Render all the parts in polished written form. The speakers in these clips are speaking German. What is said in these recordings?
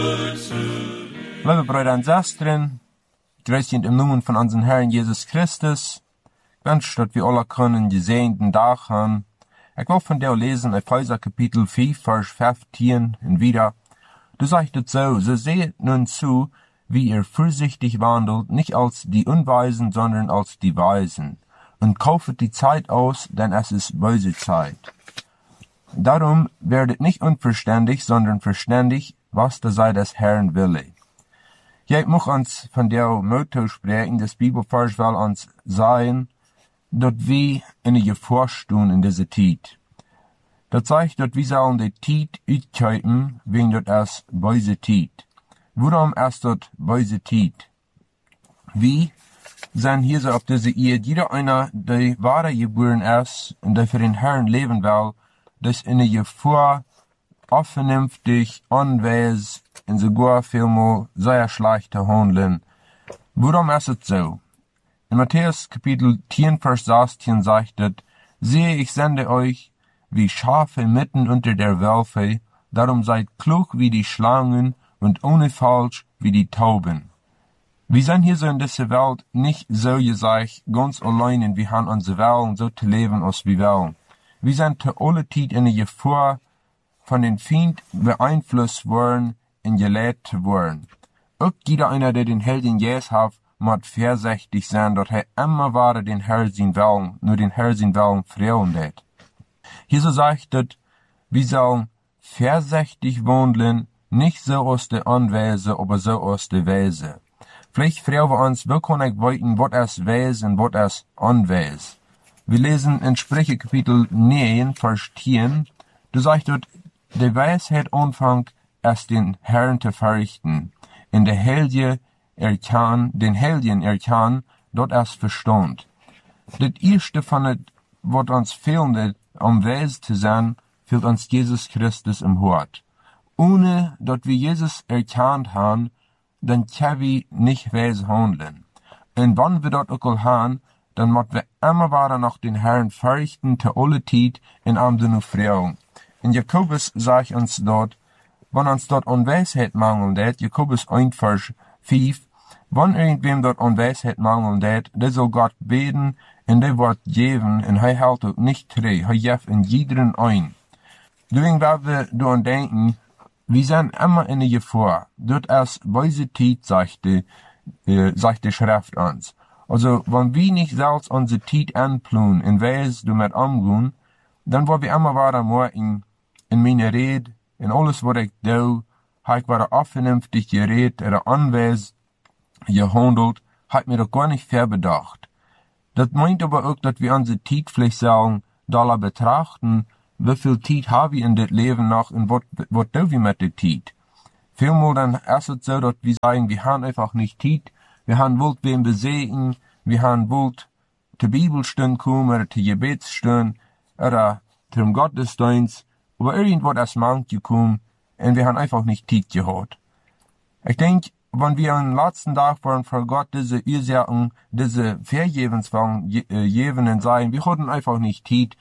Liebe Brüder und Schwestern, grüß euch im Namen von unserem Herrn Jesus Christus. Ich wünsche, dass wir alle können gesegneten Tag haben. Ich will von dir lesen, Epheser Kapitel 5, Vers 15 und wieder. Du sagst es so seht nun zu, wie ihr vorsichtig wandelt, nicht als die Unweisen, sondern als die Weisen. Und kaufet die Zeit aus, denn es ist böse Zeit. Darum werdet nicht unverständig, sondern verständig, was da sei des Herrn Wille. Ich muss uns von der Motto sprechen, das Bibelvers will uns sagen, dass wir in der Gefahr stehen in dieser Zeit. Das zeigt, dass wir sollen die Zeit uitkäupen, wegen das es böse Zeit. Warum ist das böse Zeit? Wir sind hier so auf dieser Erde, jeder einer, der wahre geboren ist und der für den Herrn leben will, das in der Gefahr vernünftig, anwesend und sogar vielmal sehr schlechte handeln. Warum ist es so? In Matthäus Kapitel 10, Vers 16 sagt es, siehe, ich sende euch wie Schafe mitten unter der Wölfe, darum seid klug wie die Schlangen und ohne Falsch wie die Tauben. Wir sind hier so in dieser Welt nicht so gesagt, ganz allein und wir haben unsere Welt so zu leben, als wir wollen. Wir sind zu aller Zeit in der Gefahr, von den Feind beeinflusst worden und gelehrt worden. Auch jeder einer, der den Helden Jesus hat, muss vorsichtig sein, dass er immer wahre den Herrn sein Willen, nur den Herrn sein Willen freuen wird. Hier so sagt es, wir sollen vorsichtig wandeln, nicht so aus der Anweise, aber so aus der Weise. Vielleicht fragen wir uns, wo kann ich weiten, was ist Weise und was ist Anweise? Wir lesen in Sprüche Kapitel 9, Vers 10, du sagst dort, die Weisheit anfängt, es den Herrn zu verrichten. In der Helge den Helden erkannt, dort es Verstand. Das erste von it, was uns fehlt, um weise zu sein, fehlt uns Jesus Christus im Hort. Ohne, dass wir Jesus erkannt haben, dann können wir nicht weise handeln. Und wenn wir dort auch haben, dann müssen wir immer weiter nach den Herrn verrichten, zu aller Zeit, in Amden Freude. In Jakobus sagt uns dort, wenn uns dort an Weisheit mangelt, Jakobus 1, Vers 5, wenn irgendwem dort an Weisheit mangelt, der soll Gott beten, und der wird geben, und er hält auch nicht treu, er gibt in jederen ein. Deswegen werden wir daran denken, wir sind immer in der Gefahr. Dort ist weise Zeit, sagt die Schrift uns. Also, wenn wir nicht selbst unsere Zeit anplanen, in Weise damit umgehen, dann wollen wir immer weiter morgen in meine Rede, in alles, was ich tue, habe ich weiter vernünftig geredet, oder anwesend gehandelt, habe mir doch gar nicht verbedacht. Das meint aber auch, dass wir unsere Zeit vielleicht sagen, da betrachten, wie viel Zeit haben wir in das Leben noch und was tun wir mit der Zeit. Vielmal dann ist es so, dass wir sagen, wir haben einfach nicht Zeit, wir haben wollt wem besehen, wir haben wollt zur Bibelstunde kommen, oder zur Gebetsstunde, oder zum Gottesdienst, aber irgendwas ist manchmal gekommen, und wir haben einfach nicht Zeit gehabt. Ich denke, wenn wir am letzten Tag waren vor Gott diese Ursachen, diese Vergebenswillen geben und sagen, wir hatten einfach nicht Zeit,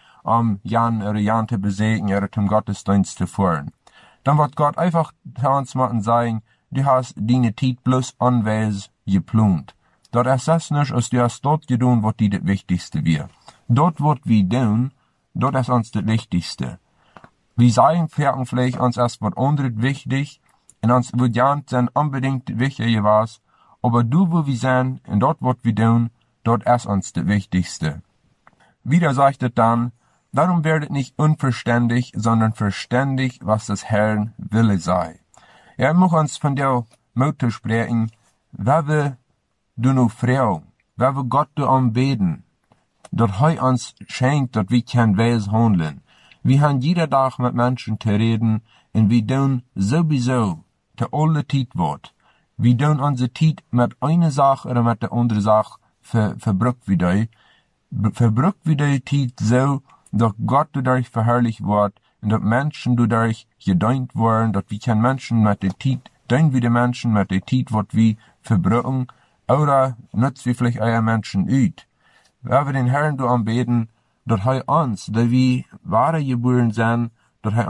Jan oder Jan zu besegnen oder zum Gottesdienst zu fahren. Dann wird Gott einfach zu uns machen sagen, du hast deine Zeit bloß anwesend geplant. Dort ist das nicht, als du hast dort getan, was dir das Wichtigste wäre. Dort, was wir tun, dort ist uns das Wichtigste. Wir sagen vielleicht uns erst was anderes wichtig, und uns wird ja dann unbedingt wichtig was, aber du, wo wir sind, und dort, was wir tun, dort ist uns das Wichtigste. Wieder sagt es dann, darum werdet nicht unverständig, sondern verständig, was des Herrn Wille sei. Er muss uns von der Motto sprechen, wer will du nur fragen, wer will Gott du anbeten, dort heu uns schenkt, dort wir kein Weise handeln. Wir haben jeden Tag mit Menschen zu reden, und wir tun sowieso zu alle Zeit wird. Wir tun unsere Zeit mit einer Sache oder mit der anderen Sache verbrückt wieder. Verbrückt wieder die Zeit so, dass Gott dadurch verherrlicht wird, und dass Menschen dadurch gedient werden, dass wir kein Menschen mit der Zeit, dann wie die Menschen mit der Zeit, was wir verbrücken, oder nützt wir vielleicht eure Menschen uit. Wenn wir den Herrn anbeten, dass er uns, da wir wahre geboren sind, dass er uns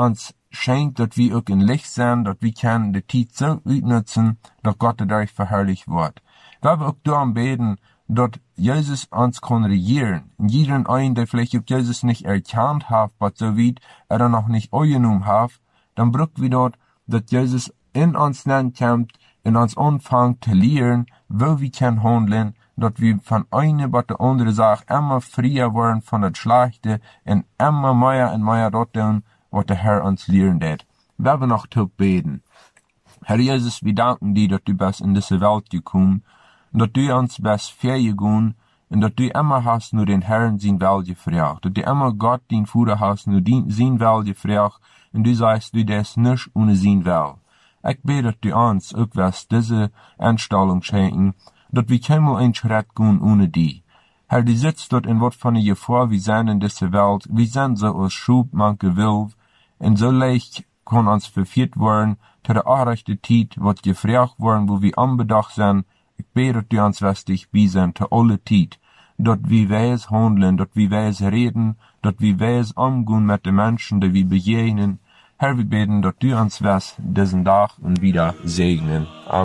schenkt, dass wir auch in Licht sind, dass wir können die Zeit so utnutzen, dass Gott dadurch verherrlicht wird. Wir haben auch darum beten, dass Jesus uns kann regieren. Und jeden einen, der vielleicht auch Jesus nicht erkannt hat, aber so weit er noch nicht angenommen hat, dann braucht wir dort, dass Jesus in uns kommt, in uns anfängt zu lehren, wo wir können handeln, dass wir von einer bis der andere Sache immer freier werden von der Schlechte und immer mehr und mehr dort tun, was der Herr uns lehren wird. Wir haben noch zu beten. Herr Jesus, wir danken dir, dass du bist in diese Welt gekommen, und dass du uns bist vergehen, und dass du immer hast nur den Herrn sein Will gefragt, dass du immer Gott, den Vater hast, nur sein Will gefragt, und du sagst, du das nicht ohne sein Will. Ich bete, dass du uns auch wirst diese Einstellung schenken, dass wir keinmal einen Schritt gehen ohne die. Herr, du sitzt dort in was von der Gefahr, wir sind in dieser Welt, wir sind so aus Schub, manche Wilf, und so leicht kann uns verführt werden, zu der rechten Zeit, was gefragt worden, wo wir unbedacht sind. Ich bete, dass du uns wirst dich sind, zu aller Zeit, dass wir weiß handeln, dass wir weiß reden, dass wir weiß umgehen mit den Menschen, die wir begegnen. Herr, wir beten, dass du uns wirst diesen Tag und wieder segnen. Amen.